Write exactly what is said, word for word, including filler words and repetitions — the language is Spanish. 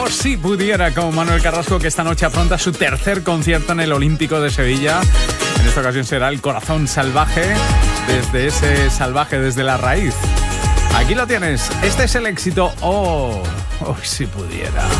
Si pudiera, como Manuel Carrasco, que esta noche afronta su tercer concierto en el Olímpico de Sevilla. En esta ocasión será El Corazón Salvaje, desde ese salvaje, desde la raíz. Aquí lo tienes, este es el éxito. Oh, oh si pudiera.